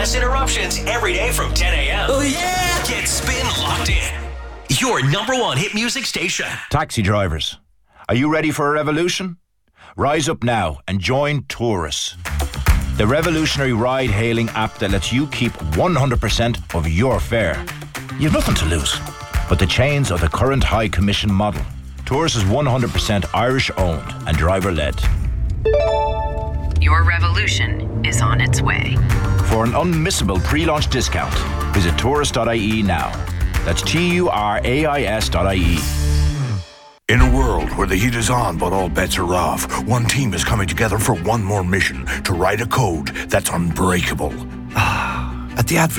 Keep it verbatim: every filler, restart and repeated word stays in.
less interruptions every day from ten a.m. Oh, yeah! Get Spin locked in. Your number one hit music station. Taxi drivers, are you ready for a revolution? Rise up now and join Taurus, the revolutionary ride-hailing app that lets you keep one hundred percent of your fare. You've nothing to lose but the chains of the current high commission model. Taurus is one hundred percent Irish-owned and driver-led. Your revolution is on its way. For an unmissable pre-launch discount, visit taurus dot I E now. That's T U R A I S dot I E. In a world where the heat is on but all bets are off, one team is coming together for one more mission: to write a code that's unbreakable. Ah, at the Advent